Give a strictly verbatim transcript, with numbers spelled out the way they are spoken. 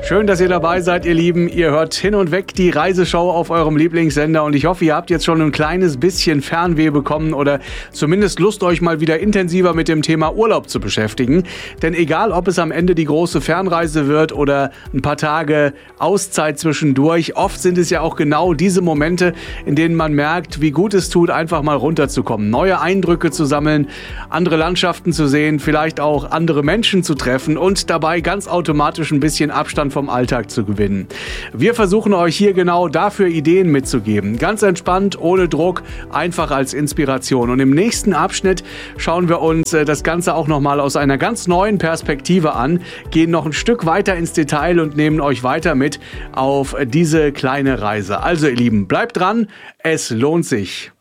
Schön, dass ihr dabei seid, ihr Lieben. Ihr hört Hin und Weg, die Reiseshow auf eurem Lieblingssender. Und ich hoffe, ihr habt jetzt schon ein kleines bisschen Fernweh bekommen oder zumindest Lust, euch mal wieder intensiver mit dem Thema Urlaub zu beschäftigen. Denn egal, ob es am Ende die große Fernreise wird oder ein paar Tage Auszeit zwischendurch, oft sind es ja auch genau diese Momente, in denen man merkt, wie gut es tut, einfach mal runterzukommen, neue Eindrücke zu sammeln, andere Landschaften zu sehen, vielleicht auch andere Menschen zu treffen und dabei ganz automatisch ein bisschen Abstand vom Alltag zu gewinnen. Wir versuchen euch hier genau dafür Ideen mitzugeben. Ganz entspannt, ohne Druck, einfach als Inspiration. Und im nächsten Abschnitt schauen wir uns das Ganze auch nochmal aus einer ganz neuen Perspektive an, gehen noch ein Stück weiter ins Detail und nehmen euch weiter mit auf diese kleine Reise. Also ihr Lieben, bleibt dran, es lohnt sich.